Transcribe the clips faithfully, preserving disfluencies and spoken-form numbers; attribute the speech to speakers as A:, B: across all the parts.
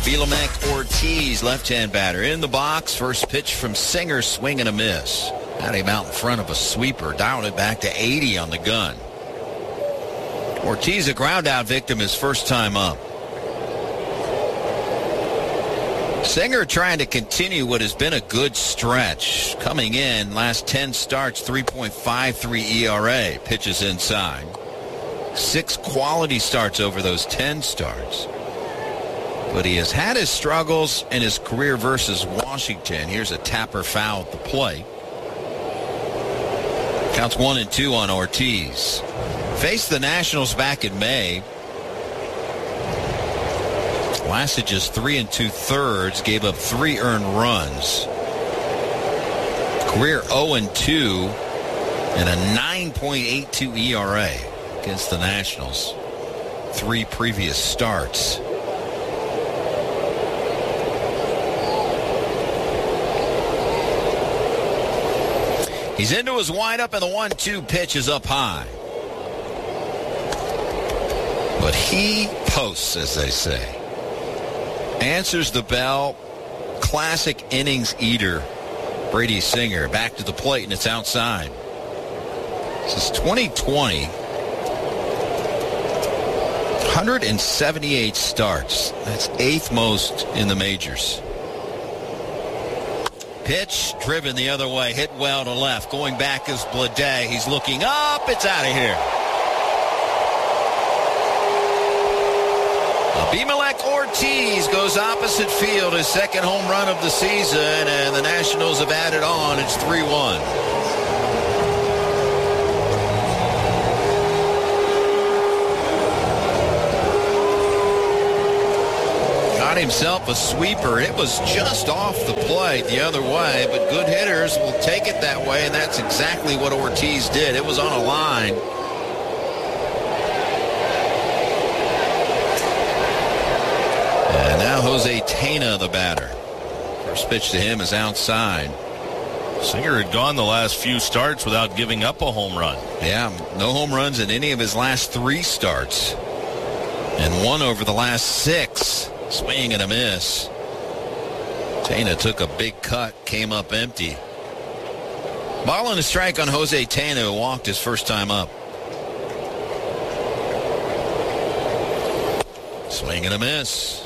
A: Abimelec Ortiz, left-hand batter, in the box. First pitch from Singer, swing and a miss. Had him out in front of a sweeper, dialed it back to eighty on the gun. Ortiz, a ground-out victim, his first time up. Singer trying to continue what has been a good stretch. Coming in, last ten starts, three point five three E R A. Pitches inside. Six quality starts over those ten starts. But he has had his struggles in his career versus Washington. Here's a tapper foul at the plate. Counts one and two on Ortiz. Faced the Nationals back in May. Lasted just three and two thirds. Gave up three earned runs. Career oh and two and a nine point eight two E R A against the Nationals. Three previous starts. He's into his windup, and the one two pitch is up high. But he posts, as they say. Answers the bell. Classic innings eater, Brady Singer. Back to the plate, and it's outside. This is twenty twenty. one hundred seventy-eight starts. That's eighth most in the majors. Pitch driven the other way, hit well to left. Going back is Bleday. He's looking up. It's out of here. Abimelec Ortiz goes opposite field, his second home run of the season, and the Nationals have added on. It's three one. Himself a sweeper. It was just off the plate the other way, but good hitters will take it that way, and that's exactly what Ortiz did. It was on a line. And now Jose Tena, the batter. First pitch to him is outside.
B: Singer had gone the last few starts without giving up a home run.
A: Yeah, no home runs in any of his last three starts, and one over the last six. Swing and a miss. Tena took a big cut, came up empty. Ball and a strike on Jose Tena, who walked his first time up. Swing and a miss.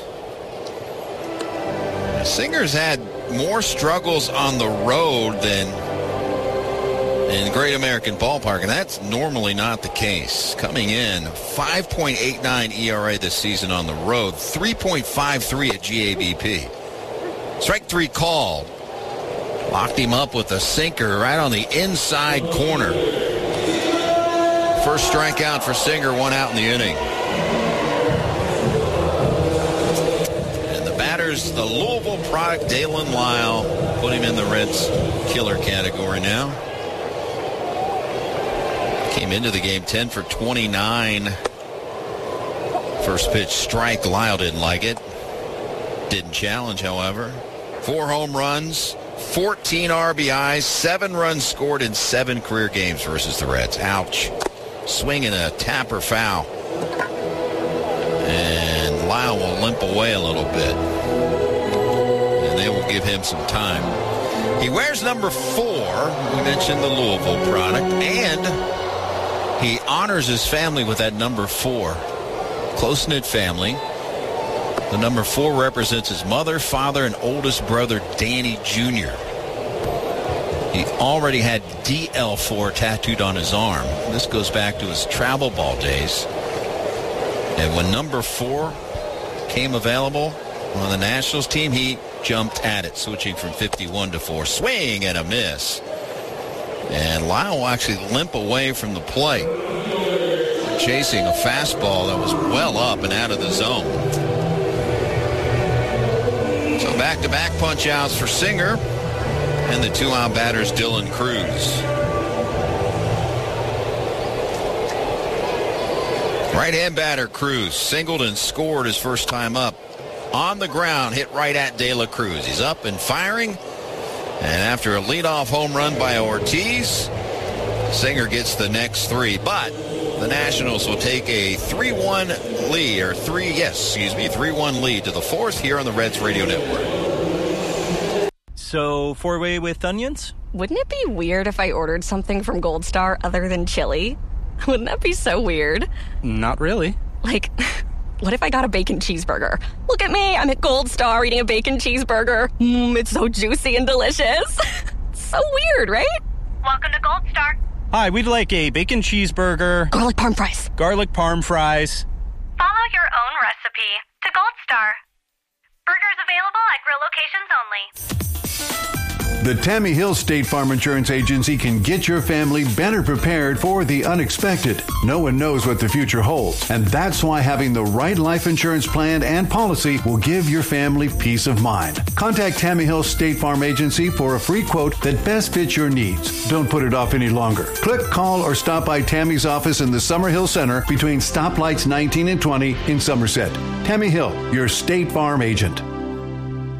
A: Singer's had more struggles on the road than in Great American Ballpark, and that's normally not the case. Coming in, five point eight nine E R A this season on the road, three point five three at G A B P. Strike three called. Locked him up with a sinker right on the inside corner. First strikeout for Singer, one out in the inning. And the batter's the Louisville product, Dalen Lyle. Put him in the Reds killer category now. Came into the game ten for twenty-nine. First pitch strike. Lyle didn't like it. Didn't challenge, however. Four home runs, fourteen R B Is, seven runs scored in seven career games versus the Reds. Ouch. Swinging a tapper foul. And Lyle will limp away a little bit. And they will give him some time. He wears number four. We mentioned the Louisville product. And he honors his family with that number four. Close-knit family. The number four represents his mother, father, and oldest brother, Danny Junior He already had D L four tattooed on his arm. This goes back to his travel ball days. And when number four came available on the Nationals team, he jumped at it, switching from fifty-one to four. Swing and a miss. And Lyle will actually limp away from the plate, chasing a fastball that was well up and out of the zone. So back-to-back punch-outs for Singer, and the two-out batter's Dylan Cruz. Right-hand batter Cruz singled and scored his first time up. On the ground, hit right at De La Cruz. He's up and firing. And after a leadoff home run by Ortiz, Singer gets the next three. But the Nationals will take a three one lead, or three, yes, excuse me, three one lead to the fourth here on the Reds Radio Network.
C: So, four-way with onions?
D: Wouldn't it be weird if I ordered something from Gold Star other than chili? Wouldn't that be so weird?
C: Not really.
D: Like, what if I got a bacon cheeseburger? Look at me, I'm at Gold Star eating a bacon cheeseburger. Mmm, it's so juicy and delicious. So weird, right?
E: Welcome to Gold Star.
C: Hi, we'd like a bacon cheeseburger.
D: Garlic parm fries.
C: Garlic parm fries.
E: Follow your own recipe to Gold Star. Burgers available at grill locations only.
F: The Tammy Hill State Farm Insurance Agency can get your family better prepared for the unexpected. No one knows what the future holds, and that's why having the right life insurance plan and policy will give your family peace of mind. Contact Tammy Hill State Farm Agency for a free quote that best fits your needs. Don't put it off any longer. Click, call, or stop by Tammy's office in the Summerhill Center between stoplights nineteen and twenty in Somerset. Tammy Hill, your State Farm agent.